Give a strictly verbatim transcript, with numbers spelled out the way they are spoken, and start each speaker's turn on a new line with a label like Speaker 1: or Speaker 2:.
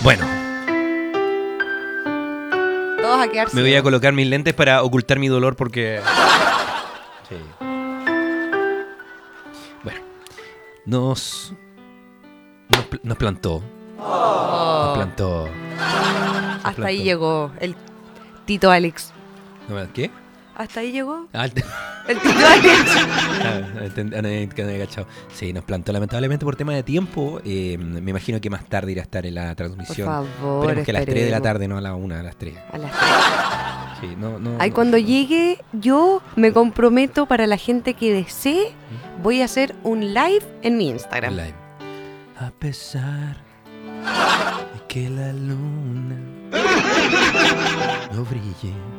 Speaker 1: Bueno.
Speaker 2: Todos a quedarse.
Speaker 1: Me voy a colocar mis lentes para ocultar mi dolor porque... Sí. Bueno. Nos... Nos, nos plantó.
Speaker 2: Oh.
Speaker 1: Nos plantó.
Speaker 2: Hasta
Speaker 1: plantó.
Speaker 2: ahí llegó el Tito Alex.
Speaker 1: ¿Qué?
Speaker 2: Hasta ahí llegó
Speaker 1: Ah, el,
Speaker 2: el Tito Alex.
Speaker 1: ah, ent- ah, que no había cachado. Sí, nos plantó lamentablemente por tema de tiempo. Eh, me imagino que más tarde irá a estar en la transmisión.
Speaker 2: Por favor,
Speaker 1: esperemos que a las tres de la
Speaker 2: esperemos.
Speaker 1: tarde, no a la una, a las tres.
Speaker 2: A las tres.
Speaker 1: Sí, no, no,
Speaker 2: Ay,
Speaker 1: no.
Speaker 2: cuando llegue, yo me comprometo para la gente que desee, voy a hacer un live en mi Instagram.
Speaker 1: Live. A pesar de que la luna no brille